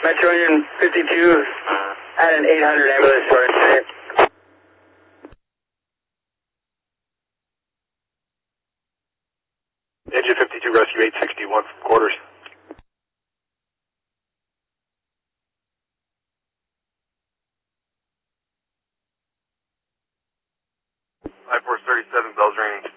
Metro Union 52 at an 800 ambulance for incident. Engine 52 rescue 861 from quarters. 5437, bells ringing.